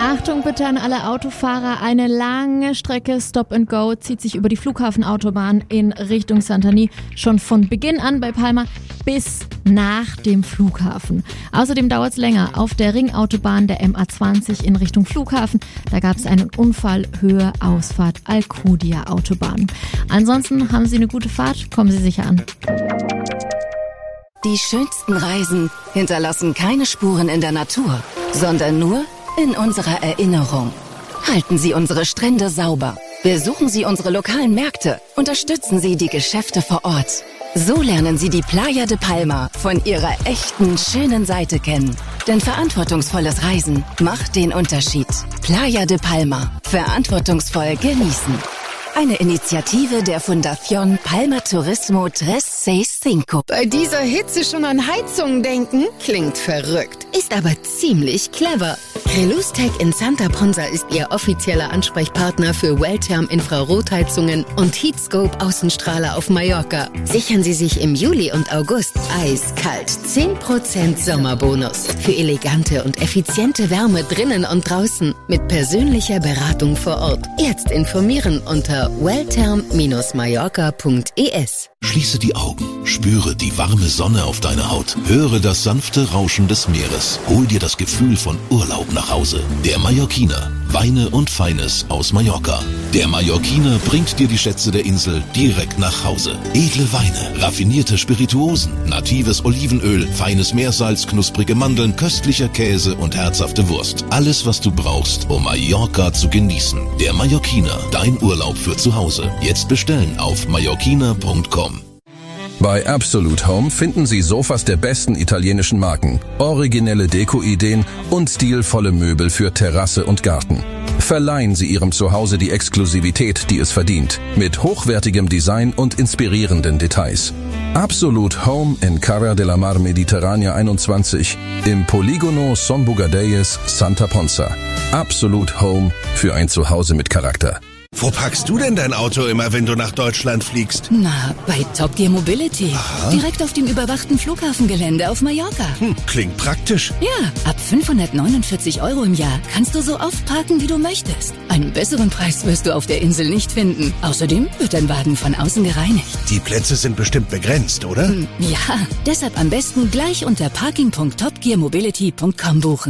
Achtung bitte an alle Autofahrer, eine lange Strecke Stop and Go zieht sich über die Flughafenautobahn in Richtung Santani schon von Beginn an bei Palma bis nach dem Flughafen. Außerdem dauert es länger auf der Ringautobahn der MA20 in Richtung Flughafen. Da gab es einen Unfall, Höhe Ausfahrt Alcudia Autobahn. Ansonsten haben Sie eine gute Fahrt, kommen Sie sicher an. Die schönsten Reisen hinterlassen keine Spuren in der Natur, sondern nur in unserer Erinnerung. Halten Sie unsere Strände sauber. Besuchen Sie unsere lokalen Märkte. Unterstützen Sie die Geschäfte vor Ort. So lernen Sie die Playa de Palma von ihrer echten, schönen Seite kennen. Denn verantwortungsvolles Reisen macht den Unterschied. Playa de Palma. Verantwortungsvoll genießen. Eine Initiative der Fundación Palma Turismo 365. Bei dieser Hitze schon an Heizungen denken? Klingt verrückt, ist aber ziemlich clever. Relustech in Santa Ponsa ist Ihr offizieller Ansprechpartner für Welltherm-Infrarotheizungen und Heatscope Außenstrahler auf Mallorca. Sichern Sie sich im Juli und August eiskalt 10% Sommerbonus für elegante und effiziente Wärme drinnen und draußen mit persönlicher Beratung vor Ort. Jetzt informieren unter welltherm-mallorca.es. Schließe die Augen, spüre die warme Sonne auf deiner Haut, höre das sanfte Rauschen des Meeres, hol dir das Gefühl von Urlaub nach Hause. Der Mallorquiner, Weine und Feines aus Mallorca. Der Mallorquiner bringt dir die Schätze der Insel direkt nach Hause. Edle Weine, raffinierte Spirituosen, natives Olivenöl, feines Meersalz, knusprige Mandeln, köstlicher Käse und herzhafte Wurst. Alles, was du brauchst, um Mallorca zu genießen. Der Mallorquiner, dein Urlaub für zu Hause. Jetzt bestellen auf mallorquiner.com. Bei Absolute Home finden Sie Sofas der besten italienischen Marken, originelle Deko-Ideen und stilvolle Möbel für Terrasse und Garten. Verleihen Sie Ihrem Zuhause die Exklusivität, die es verdient, mit hochwertigem Design und inspirierenden Details. Absolute Home in Cara de la Mar Mediterranea 21 im Polígono Son Bugadeyes, Santa Ponsa. Absolute Home für ein Zuhause mit Charakter. Wo parkst du denn dein Auto immer, wenn du nach Deutschland fliegst? Na, bei Top Gear Mobility. Aha. Direkt auf dem überwachten Flughafengelände auf Mallorca. Klingt praktisch. Ja, ab 549 € im Jahr kannst du so oft parken, wie du möchtest. Einen besseren Preis wirst du auf der Insel nicht finden. Außerdem wird dein Wagen von außen gereinigt. Die Plätze sind bestimmt begrenzt, oder? Ja, deshalb am besten gleich unter parking.topgearmobility.com buchen.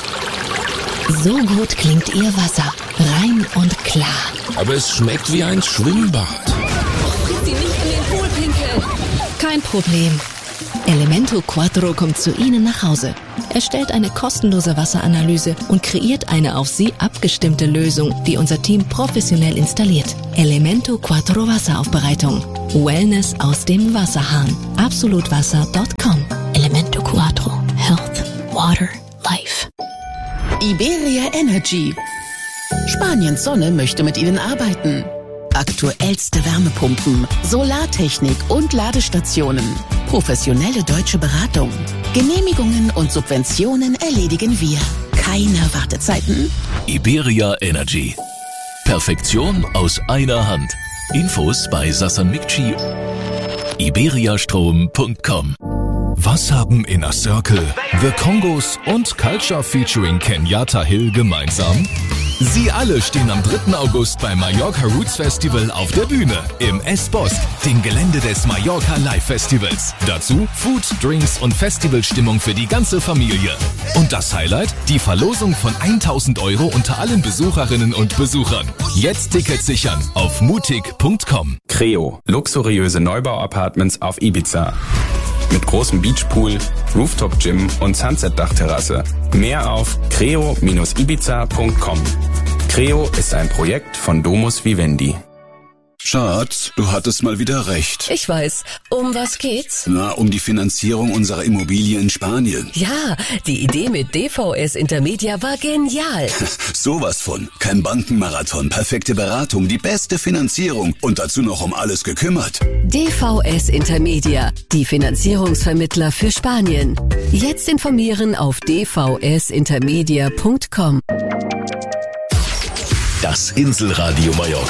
So gut klingt Ihr Wasser. Rein und klar. Aber es schmeckt wie ein Schwimmbad. Bringt Sie nicht in den Pool pinkeln. Kein Problem. Elemento Quattro kommt zu Ihnen nach Hause. Er stellt eine kostenlose Wasseranalyse und kreiert eine auf Sie abgestimmte Lösung, die unser Team professionell installiert. Elemento Quattro Wasseraufbereitung. Wellness aus dem Wasserhahn. Absolutwasser.com. Elemento Quattro. Health. Water. Life. Iberia Energy. Spaniens Sonne möchte mit Ihnen arbeiten. Aktuellste Wärmepumpen, Solartechnik und Ladestationen. Professionelle deutsche Beratung. Genehmigungen und Subventionen erledigen wir. Keine Wartezeiten. Iberia Energy. Perfektion aus einer Hand. Infos bei Sassan Mikci. iberiastrom.com. Was haben Inner Circle, The Congos und Culture featuring Kenyatta Hill gemeinsam? Sie alle stehen am 3. August beim Mallorca Roots Festival auf der Bühne im S-Bosque, dem Gelände des Mallorca Live Festivals. Dazu Food, Drinks und Festivalstimmung für die ganze Familie. Und das Highlight? Die Verlosung von 1.000 € unter allen Besucherinnen und Besuchern. Jetzt Tickets sichern auf mutig.com. Creo, luxuriöse Neubau-Apartments auf Ibiza. Mit großem Beachpool, Rooftop-Gym und Sunset-Dachterrasse. Mehr auf creo-ibiza.com. Creo ist ein Projekt von Domus Vivendi. Schatz, du hattest mal wieder recht. Ich weiß. Um was geht's? Na, um die Finanzierung unserer Immobilie in Spanien. Ja, die Idee mit DVS Intermedia war genial. Sowas von. Kein Bankenmarathon, perfekte Beratung, die beste Finanzierung und dazu noch um alles gekümmert. DVS Intermedia, die Finanzierungsvermittler für Spanien. Jetzt informieren auf dvsintermedia.com. Das Inselradio Mallorca.